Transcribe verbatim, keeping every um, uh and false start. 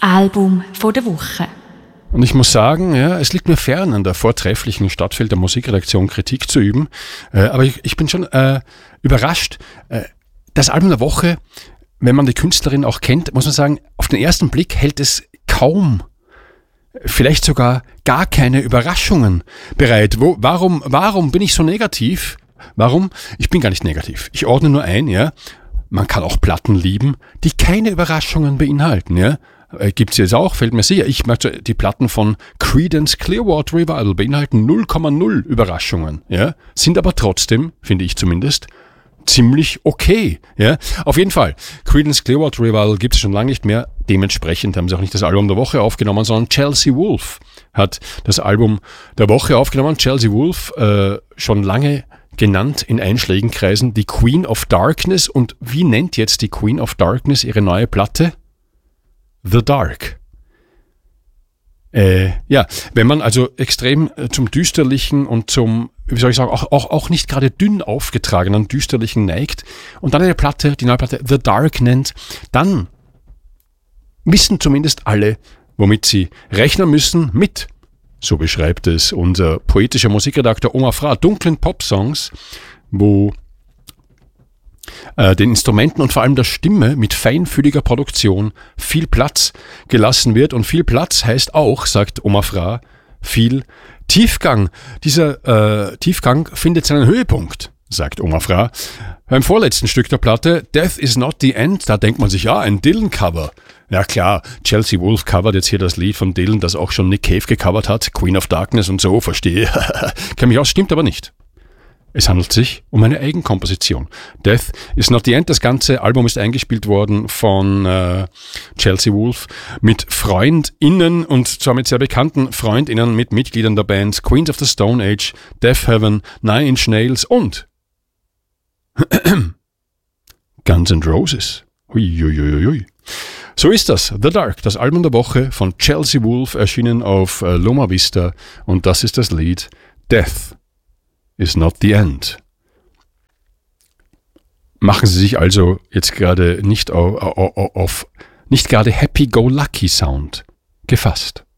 Album von der Woche. Und ich muss sagen, ja, es liegt mir fern, an der vortrefflichen Stadtfelder Musikredaktion Kritik zu üben. Äh, aber ich, ich bin schon äh, überrascht. Äh, das Album der Woche, wenn man die Künstlerin auch kennt, muss man sagen, auf den ersten Blick hält es kaum, vielleicht sogar gar keine Überraschungen bereit. Wo, warum, warum bin ich so negativ? Warum? Ich bin gar nicht negativ. Ich ordne nur ein, ja. Man kann auch Platten lieben, die keine Überraschungen beinhalten, ja. Gibt's jetzt auch, fällt mir sicher. Ich möchte die Platten von Creedence Clearwater Revival beinhalten null Komma null Überraschungen, ja. Sind aber trotzdem, finde ich zumindest, ziemlich okay, ja. Auf jeden Fall, Creedence Clearwater Revival gibt es schon lange nicht mehr. Dementsprechend haben sie auch nicht das Album der Woche aufgenommen, sondern Chelsea Wolfe hat das Album der Woche aufgenommen. Chelsea Wolfe, äh, schon lange genannt in einschlägigen Kreisen die Queen of Darkness. Und wie nennt jetzt die Queen of Darkness ihre neue Platte? The Dark. Äh, ja, wenn man also extrem äh, zum Düsterlichen und zum, wie soll ich sagen, auch, auch, auch nicht gerade dünn aufgetragenen Düsterlichen neigt und dann eine Platte, die neue Platte The Dark nennt, dann wissen zumindest alle, womit sie rechnen müssen mit, so beschreibt es unser poetischer Musikredakteur Omar Fra, dunklen Popsongs, wo äh, den Instrumenten und vor allem der Stimme mit feinfühliger Produktion viel Platz gelassen wird. Und viel Platz heißt auch, sagt Omar Fra, viel Tiefgang. Dieser äh, Tiefgang findet seinen Höhepunkt, sagt Omar Fra, beim vorletzten Stück der Platte, Death is not the End. Da denkt man sich, ja, ein Dylan-Cover. Ja klar, Chelsea Wolfe covert jetzt hier das Lied von Dylan, das auch schon Nick Cave gecovert hat, Queen of Darkness und so, verstehe. Kenn mich aus, stimmt aber nicht. Es handelt sich um eine Eigenkomposition. Death is not the End. Das ganze Album ist eingespielt worden von äh, Chelsea Wolfe mit FreundInnen und zwar mit sehr bekannten FreundInnen, mit Mitgliedern der Bands Queens of the Stone Age, Death Heaven, Nine Inch Nails und Guns N' Roses. Huiuiuiui. So ist das. The Dark, das Album der Woche von Chelsea Wolfe, erschienen auf äh, Loma Vista und das ist das Lied Death is not the End. Machen Sie sich also jetzt gerade nicht auf, auf, auf nicht gerade Happy-Go-Lucky Sound gefasst.